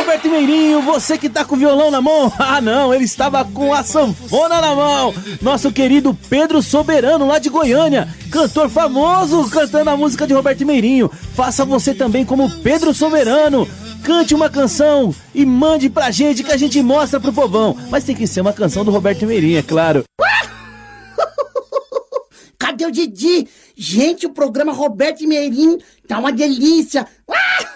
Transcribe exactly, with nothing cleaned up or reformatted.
Roberto Meirinho, você que tá com o violão na mão. Ah não, ele estava com a sanfona na mão. Nosso querido Pedro Soberano, lá de Goiânia, cantor famoso, cantando a música de Roberto Meirinho. Faça você também como Pedro Soberano. Cante uma canção e mande pra gente que a gente mostra pro povão. Mas tem que ser uma canção do Roberto Meirinho, é claro. Cadê o Didi? Gente, o programa Roberto Meirinho tá uma delícia.